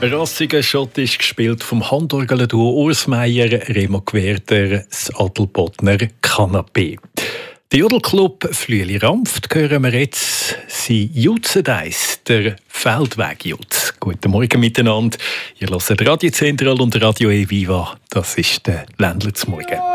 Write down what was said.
Rassiger Schottisch gespielt vom Handorgelduo Urs Meier, Remo Gwerder, das Adelbodner Kanapé. Der Jodelclub Flüeli Rampft hören wir jetzt. Sie jutzen eins, der Feldweg-Jutz. Guten Morgen miteinander. Ihr hört Radio Zentral und Radio E Viva. Das ist der Ländler zum Morgen.